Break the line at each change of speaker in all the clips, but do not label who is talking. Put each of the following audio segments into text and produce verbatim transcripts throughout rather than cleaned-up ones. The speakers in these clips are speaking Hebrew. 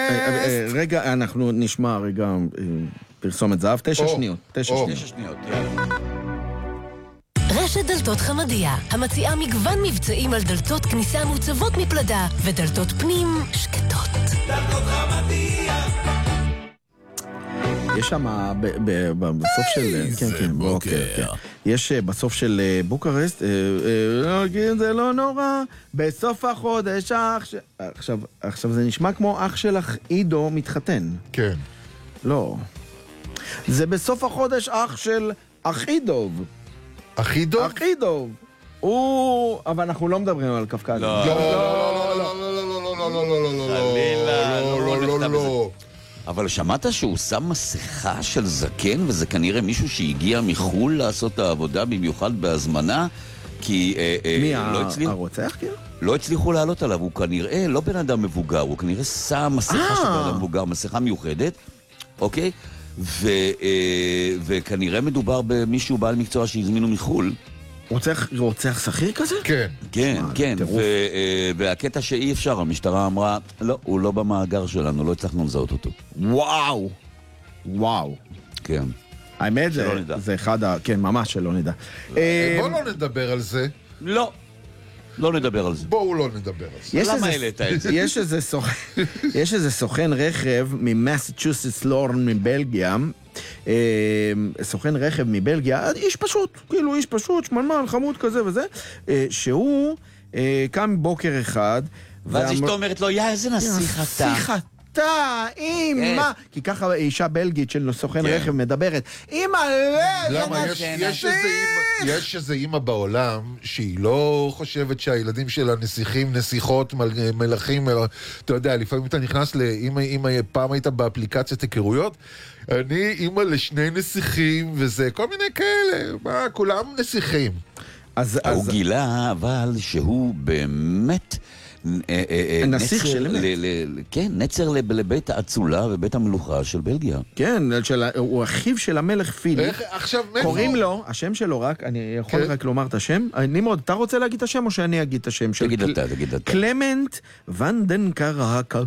רגע, אנחנו נשמע רגע פרסומת זהב, תשע שניות. תשע שניות.
רשת דלתות חמדיה, המציעה מגוון מבצעים על דלתות כניסה מוצבות מפלדה ודלתות פנים שקטות. דלתות חמדיה.
יש שם בסוף של... כן, כן, בוקר. יש בסוף של בוקרשט, זה לא נורא, בסוף החודש אח של... עכשיו זה נשמע כמו אח שלך עידו מתחתן.
כן.
לא. זה בסוף החודש אח של אחי דוב.
אחי דוב?
אחי דוב. הוא... אבל אנחנו לא מדברים על קפקז.
לא, לא, לא, לא, לא, לא, לא, לא, לא, לא, לא, לא, לא, לא.
אבל שמעת שהוא שם מסכה של זקן, וזה כנראה מישהו שהגיע מחול לעשות את העבודה, במיוחד בהזמנה, כי
מי,
לא הצליחו...
הרוצח כאילו?
לא הצליחו לעלות עליו, הוא כנראה לא בן אדם מבוגר, הוא כנראה שם מסכה של בן אדם מבוגר, מסכה מיוחדת, אוקיי? וכנראה מדובר במישהו בעל מקצוע שהזמינו מחול.
רוצח שכיר כזה?
כן, כן, כן. והקטע שאי אפשר, המשטרה אמרה, לא, הוא לא במאגר שלנו, לא הצלחנו לזהות אותו.
וואו! וואו.
כן.
האמת זה אחד ה... כן, ממש שלא נדע.
בואו לא נדבר על זה.
לא. לא נדבר על זה.
בואו לא נדבר על זה.
למה העלית את זה?
יש איזה סוכן רכב ממסצ'וסטס לורן מבלגיה, סוכן רכב מבלגיה, איש פשוט, כאילו איש פשוט, שמנמן, חמוד כזה וזה, שהוא קם בוקר אחד,
ואז אשתו אומרת לו, יא, איזה נסיך אתה.
נסיך אתה, אמא, כי ככה אישה בלגית של סוכן רכב מדברת, אמא,
למה? יש איזה אמא בעולם שהיא לא חושבת שהילדים שלה נסיכים, נסיכות, מלכים, אתה יודע, לפעמים אתה נכנס לאמא, פעם היית באפליקציית היכרויות, אני אימא לשני נסיכים, וזה כל מיני כאלה, מה, כולם נסיכים.
הוא גילה, אבל שהוא באמת...
נסיך של אמת.
כן, נצר לבית האצולה ובית המלוכה של בלגיה.
כן, הוא אחיו של המלך פיליפ. קוראים לו, השם שלו רק, אני יכול רק לומר את השם. נמרוד, אתה רוצה להגיד את השם או שאני אגיד את השם?
תגיד אתה, תגיד אתה.
קלמנט ונדנקרהקהאו.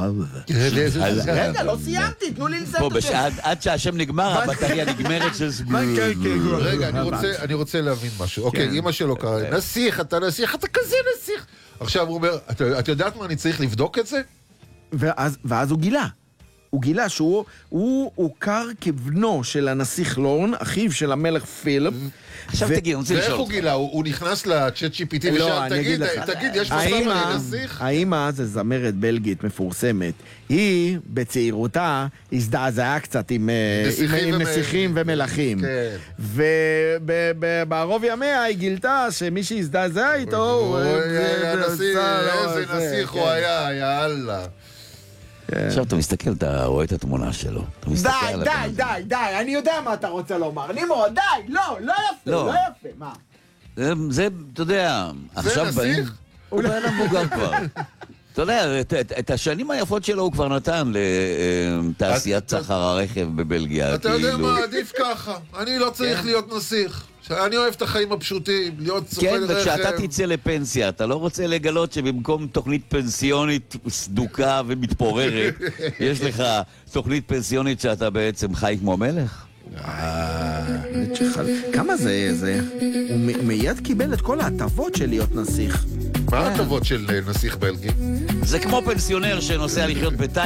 רגע, לא סיימתי, תנו לי לסיים את השם.
עד שהשם נגמר, הבטריה נגמרת של...
רגע, אני רוצה להבין משהו. אוקיי, אמא שלו קרא, נסיך, אתה נסיך, אתה כזה נסיך. עכשיו הוא אומר, את יודעת מה אני צריך לבדוק את זה?
ואז, ואז הוא גילה. הוא גילה שהוא הוא הוכר כבנו של הנסיך לורן, אחיו של המלך פיליפ.
עכשיו תגיד, אני רוצה לשאול.
ואיך הוא גילה? הוא נכנס לצ'אט ג'י פי טי ושאל, תגיד, יש מסתם אני נסיך?
האמא זה זמרת בלגית מפורסמת. היא, בצעירותה, הזדעזעה קצת עם נסיכים ומלכים. ובערוב ימיה היא גילתה שמי שהזדעזעה איתו...
איזה נסיך הוא היה, יאללה.
עכשיו אתה מסתכל, אתה רואה את התמונה שלו.
די, די, די, די, אני יודע מה אתה רוצה לומר. נמרוד, די, לא, לא יפה, לא יפה, מה?
זה, אתה יודע, עכשיו באים... הוא בן המבוגר כבר. אתה יודע, את השנים היפות שלו הוא כבר נתן לתעשיית סחר הרכב בבלגיה.
אתה יודע מה, עדיף ככה. אני לא צריך להיות נסיך. אני אוהב את החיים הפשוטים, להיות סוכן רכב.
כן, וכשאתה תצא לפנסיה, אתה לא רוצה לגלות שבמקום תוכנית פנסיונית סדוקה ומתפוררת, יש לך תוכנית פנסיונית שאתה בעצם חי כמו מלך?
כמה זה? הוא מיד קיבל את כל ההטבות של להיות נסיך.
מה ההטבות של נסיך בלגי?
זה כמו פנסיונר שנוסע לחיות בתאילנד.